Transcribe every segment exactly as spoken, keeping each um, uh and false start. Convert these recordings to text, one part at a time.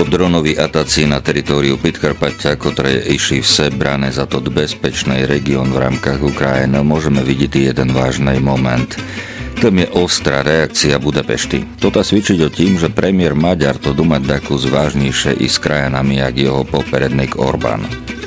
dronoví ataci na teritóriu Podkarpatia, ktoré išli vse brané za to bezpečný región v rámkach Ukrajiny, môžeme vidieť jeden vážny moment. Tam je ostrá reakcia Budapešti. Toto svedčiť o tým, že premiér Maďar to dumať takú zvážnejšie i s krajinami, jak jeho popredník Orbán.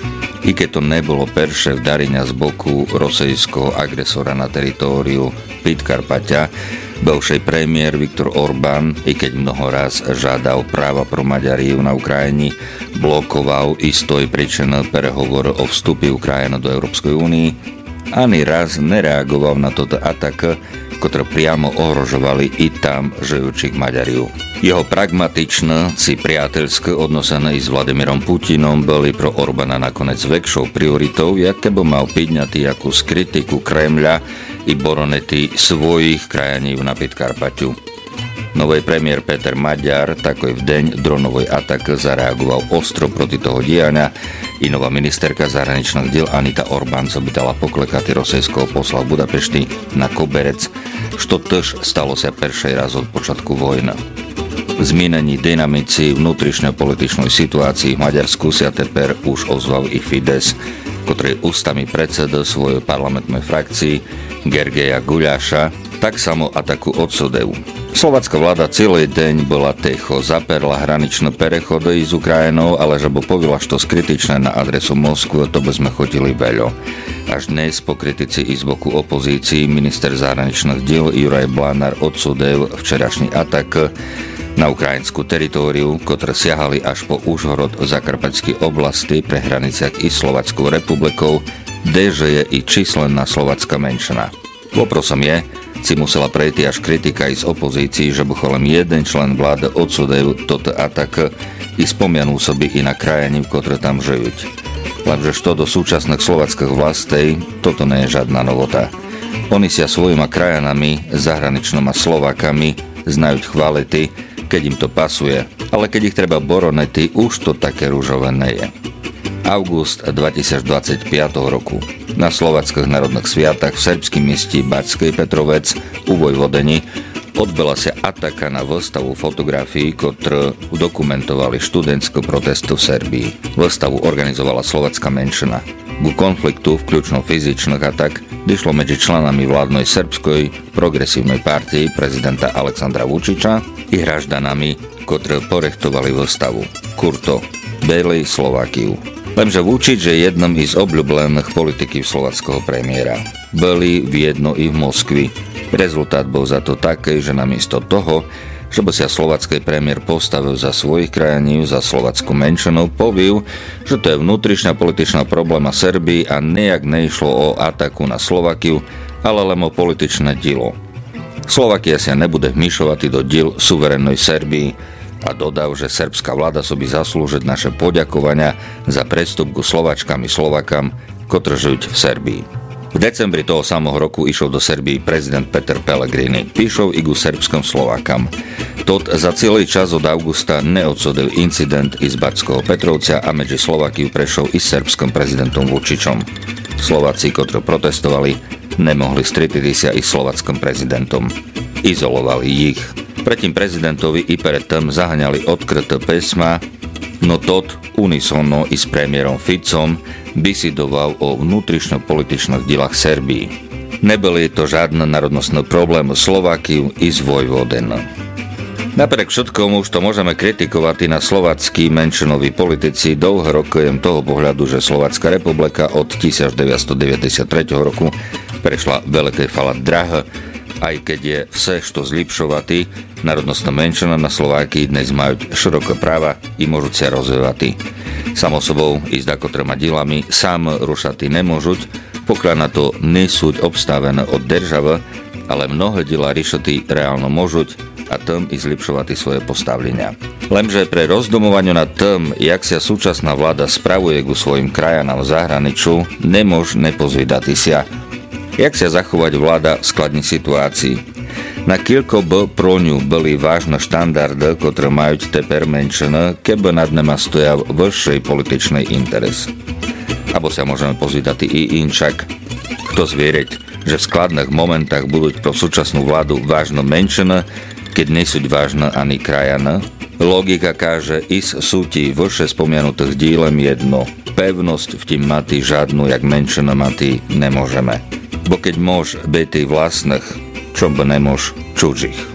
I keď to nebolo perše vdarenia z boku rosejského agresora na teritóriu Podkarpatia, bivší premiér Viktor Orbán, i keď mnoho raz žiadal práva pro Maďarov na Ukrajine, blokoval istoj príčiny prehovor o vstupe Ukrajiny do Európskej únie, ani raz nereagoval na toto atak, ktoré priamo ohrožovali i tam žijúcich Maďarov. Jeho pragmatičné si priateľské odnosenie s Vladimírom Putinom boli pro Orbána nakoniec väčšou prioritou, jak keby mal pidňatý jakús kritiku Kremľa i boronety svojich krajanív na Podkarpatiu. Nový premiér Peter Maďar takoj v deň dronovej atake zareagoval ostro proti toho diania i nová ministerka zahraničných diel Anita Orbán sa bytala poklekať rosejského posla v Budapešti na koberec, što tež stalo sa peršej raz od počiatku vojny. V zmenení dynamici vnútrišno-političnej situácii v Maďarsku sa teper už ozval i Fides, ktorý ústami predseda svojej parlamentnej frakcii Gergeja Guľáša tak samo ataku odsudev. Slovacká vláda celý deň bola ticho, zaperla hraničné prechody s Ukrajinou, ale že bo povila, što skritičné na adresu Moskvy, to by sme chodili veľo. Až dnes po kritici i z boku opozícii minister zahraničných diel Juraj Blanár odsudev včerašný atak na ukrajinskú teritóriu, ktoré siahali až po Užhorod v Zakarpatskej oblasti pre hraniciach i Slovackou republikou, kdeže je i číslenná slovacká menšina. Voprosom je, si musela prejти až kritika i z opozícii, že bucho len jeden člen vlády odsudev toto atak i spomianú soby i na krajiny, ktoré tam žijú. Lenže što do súčasných slovackých vlastej, toto nie je žiadna novota. Oni sa svojima krajanami, zahraničnými Slovákami, znajú chválity, keď im to pasuje, ale keď ich treba boronety, už to také rúžové nie je. August dvetisícdvadsaťpäť roku. Na slovackých národných sviatach v srbském meste Bačskej Petrovec u Vojvodeni odbila sa ataka na výstavu fotografií, ktoré dokumentovali študentské protesty v Serbii. Výstavu organizovala slovacká menšina. Ku konfliktu, vključno fyzičných atak, došlo medzi členami vládnej srbskej progresívnej partii prezidenta Aleksandra Vučiča i hraždanami, ktoré porechtovali výstavu. Kurto, Beli, Slovakiu. Lenže Vučič je jednom z obľúbených politikov slovackého premiéra. Boli v jedno i v Moskvi. Rezultát bol za to taký, že namiesto toho, že by sa slovacký premiér postavil za svojich krajanív, za slovackú menšinu, povil, že to je vnútrišná političná probléma Serbii a nejak neišlo o ataku na Slovakiu, ale len o političné dielo. Slovakia sa nebude vmišovať do diel suverénnej Serbii, a dodal, že srbská vláda sobí zaslúžiť naše poďakovania za prestup ku Slovačkám i Slovakám, ktorí žijú v Serbii. V decembri toho samého roku išiel do Serbii prezident Peter Pellegrini. Píšol i ku srbským Slovákam. Tot za celý čas od augusta neodsudil incident i z Bačského Petrovca a medzi Slovakiu prešiel i s srbským prezidentom Vučičom. Slováci, ktorí protestovali, nemohli stretnúť sa i s slovackým prezidentom. Izolovali ich. Predtým prezidentovi i predtým zaháňali odkryté písma, no tot unisono i s premiérom Ficom bisidoval o vnútrišno-političných dielach Serbii. Neboli to žiadne národnostné problémy Slovákiu i z Vojvodiny. Napriek všetkomu už to môžeme kritikovať i na slováckí menšinoví politici. Dlho rokujem toho pohľadu, že Slovenská republika od devätnásťstodeväťdesiattri roku prešla veľké falat drah, aj keď je vse, što zlepšovatý, národnostná menšina na Slovákii dnes majú široké práva i môžu sa rozvíjať. Samo sobou i s dakotrema dielami sám rušatý nemôžu, pokiaľ na to nesúť obstavené od država, ale mnohé diela riešatý reálno môžu a tým i zlepšovatý svoje postavlenia. Lenže pre rozdomovaniu nad tým, jak sa súčasná vláda spravuje ku svojim krajanám v zahraniču, nemôž nepozvídať sa. Jak sa zachovať vláda v skladnej situácii? Na kiľko by pro ňu boli vážne štandardy, ktoré majú teper menšiny, keby nad nema stojal vyšší političný interes. Abo sa môžeme pozvídať i inčak. Kto zviereť, že v skladných momentách budú pro súčasnú vládu vážne menšiny, keď nesúť vážne ani krajana? Logika káže, is sú ti vrše spomenutých dílem jedno. Pevnosť v tím mati žádnu, jak menšina mati, nemôžeme. Bo keď môž byť vlastných, čo by nemôž čužích.